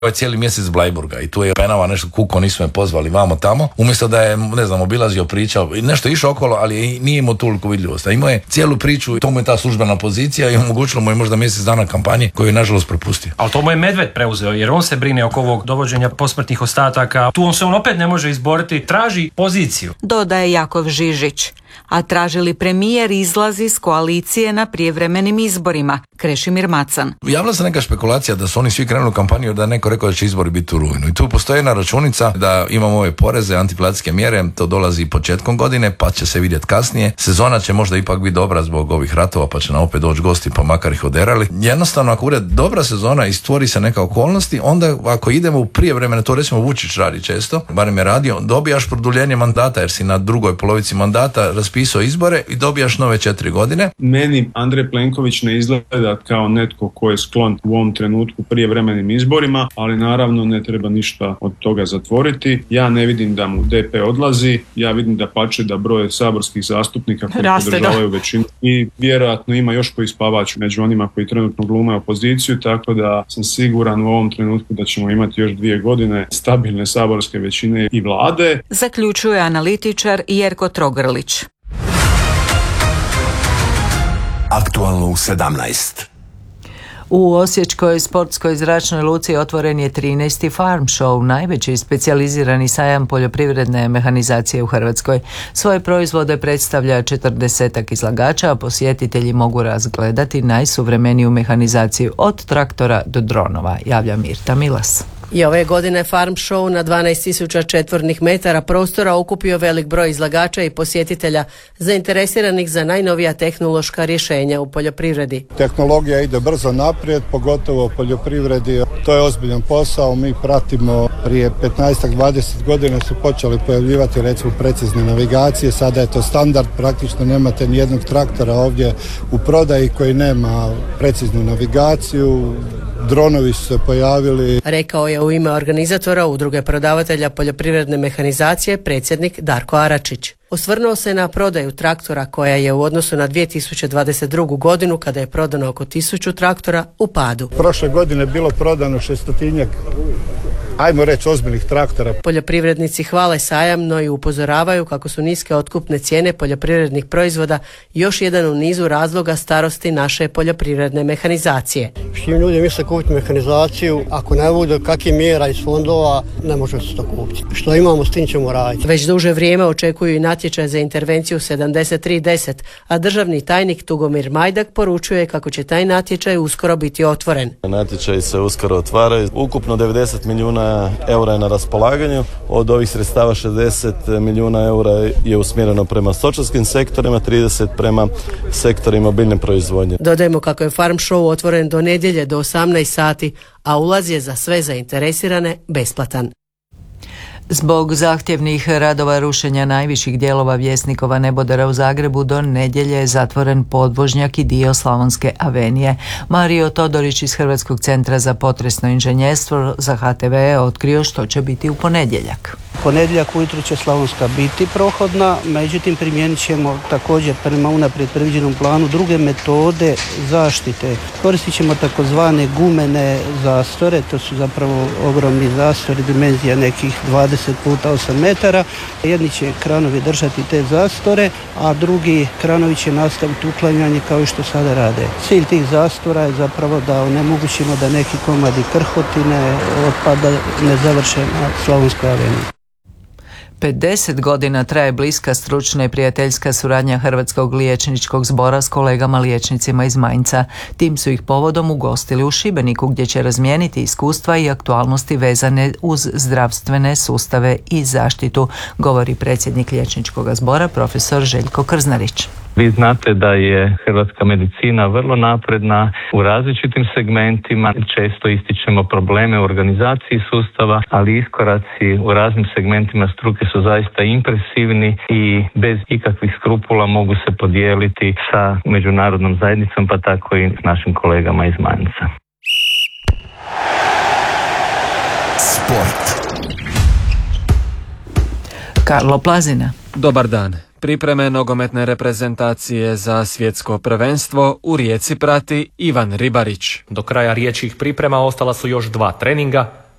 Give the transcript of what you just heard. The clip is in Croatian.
Ovaj cijeli mjesec Blajburga i tu je penava nešto kuko, nisu me pozvali vamo tamo, umjesto da je, ne znam, obilazio, pričao i nešto išao okolo, ali nije imao toliko vidljivosti. A imao je cijelu priču, to mu je ta službena pozicija i omogućilo mu je možda mjesec dana kampanje koju je nažalost propustio. Ali to mu je Medved preuzeo, jer on se brine oko ovog dovođenja posmrtnih ostataka. Tu on opet ne može izboriti, traži poziciju. Dodaje Jakov Žižić. A traži li premijer izlaz iz koalicije na prijevremenim izborima? Krešimir Macan. Javila se neka špekulacija da su oni svi krenuli u kampanju, da neko rekao da će izbori biti u rujnu. I tu postoji jedna računica da imamo ove poreze, antiinflacijske mjere, to dolazi početkom godine, pa će se vidjeti kasnije. Sezona će možda ipak biti dobra zbog ovih ratova, pa će nam opet doći gosti, pa makar ih oderali. Jednostavno, ako bude dobra sezona i stvori se neka okolnosti, onda ako idemo u prijevremene, to recimo Vučić radi često, barem je radio, dobijaš produljenje mandata jer si na drugoj polovici mandata raspisao izbore i dobijaš nove 4 godine. Meni Andrej Plenković ne izgleda kao netko ko je sklon u ovom trenutku prijevremenim izborima, ali naravno ne treba ništa od toga zatvoriti. Ja ne vidim da mu DP odlazi, ja vidim da pače da broj saborskih zastupnika koji podržavaju većinu i vjerojatno ima još koji spavač među onima koji trenutno glume opoziciju, tako da sam siguran u ovom trenutku da ćemo imati još 2 godine stabilne saborske većine i vlade. Zaključuje analitičar Jerko Trogrlić. Aktualno u 17. U Osječkoj sportskoj zračnoj luci otvoren je 13. Farm Show, najveći specijalizirani sajam poljoprivredne mehanizacije u Hrvatskoj. Svoje proizvode predstavlja 40 izlagača, a posjetitelji mogu razgledati najsuvremeniju mehanizaciju od traktora do dronova, javlja Mirta Milas. I ove godine Farm Show na 12.000 četvornih metara prostora okupio velik broj izlagača i posjetitelja zainteresiranih za najnovija tehnološka rješenja u poljoprivredi. Tehnologija ide brzo naprijed, pogotovo u poljoprivredi. To je ozbiljan posao, mi pratimo, prije 15-20 godina su počeli pojavljivati recimo precizne navigacije, sada je to standard, praktično nemate nijednog traktora ovdje u prodaji koji nema preciznu navigaciju. Dronovi su se pojavili. Rekao je u ime organizatora Udruge prodavatelja poljoprivredne mehanizacije predsjednik Darko Aračić. Osvrnuo se na prodaju traktora koja je u odnosu na 2022. godinu, kada je prodano oko 1000 traktora, u padu. Prošle godine je bilo prodano 600-tinjak, ajmo reći, ozbiljnih traktora. Poljoprivrednici hvale sajam, no i upozoravaju kako su niske otkupne cijene poljoprivrednih proizvoda još jedan u nizu razloga starosti naše poljoprivredne mehanizacije. Što ljudi misle kupiti mehanizaciju, ako ne bude kakvih mjera iz fondova, ne može se to kupiti. Što imamo, s tim ćemo raditi. Već duže vrijeme očekuju i natječaj za intervenciju 7310, a državni tajnik Tugomir Majdak poručuje kako će taj natječaj uskoro biti otvoren. Natječaj se uskoro otvaraju. Ukupno 90 milijuna eura je na raspolaganju. Od ovih sredstava 60 milijuna eura je usmjereno prema stočarskim sektorima, 30 prema sektorima biljne proizvodnje. Dodajmo kako je Farm Show otvoren do nedjelje do 18 sati, a ulaz je za sve zainteresirane besplatan. Zbog zahtjevnih radova rušenja najviših dijelova Vjesnikova nebodera u Zagrebu do nedjelje je zatvoren podvožnjak i dio Slavonske avenije. Mario Todorić iz Hrvatskog centra za potresno inženjerstvo za HTV je otkrio što će biti u ponedjeljak. Ponedjeljak ujutro će Slavonska biti prohodna, međutim primijenit ćemo također prema unaprijed predviđenom planu druge metode zaštite. Koristit ćemo takozvane gumene zastore, to su zapravo ogromni zastori, dimenzija nekih 20 puta 8 metara. Jedni će kranovi držati te zastore, a drugi kranovi će nastaviti uklanjanje kao što sada rade. Cilj tih zastora je zapravo da onemogućimo da neki komadi krhotine otpada ne završe na Slavonskoj aveniji. 50 godina traje bliska, stručna i prijateljska suradnja Hrvatskog liječničkog zbora s kolegama liječnicima iz Mainca. Tim su ih povodom ugostili u Šibeniku, gdje će razmijeniti iskustva i aktualnosti vezane uz zdravstvene sustave i zaštitu, govori predsjednik liječničkog zbora profesor Željko Krznarić. Vi znate da je hrvatska medicina vrlo napredna u različitim segmentima. Često ističemo probleme u organizaciji sustava, ali iskoraci u raznim segmentima struke su zaista impresivni i bez ikakvih skrupula mogu se podijeliti sa međunarodnom zajednicom, pa tako i s našim kolegama iz Mainca. Sport. Karlo Plazina. Dobar dan. Pripreme nogometne reprezentacije za svjetsko prvenstvo u Rijeci prati Ivan Ribarić. Do kraja riječkih priprema ostala su još 2 treninga.